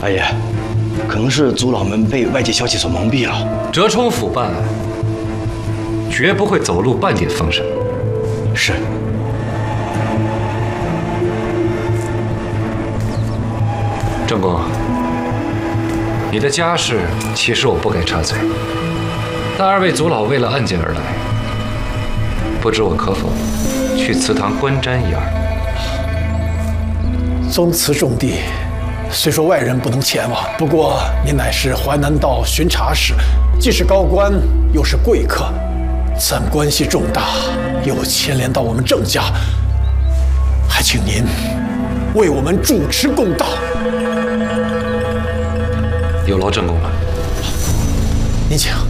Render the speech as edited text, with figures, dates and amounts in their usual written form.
大爷，可能是族老们被外界消息所蒙蔽了。 折冲府办案，绝不会走漏半点风声。 是。 正宫，你的家事其实我不该插嘴，但二位族老为了案件而来，不知我可否去祠堂观瞻一二？ 宗祠重地，虽说外人不能前往，不过您乃是淮南道巡查使，既是高官，又是贵客，此案关系重大，又牵连到我们郑家，还请您为我们主持公道。 有劳正宫了。 您请。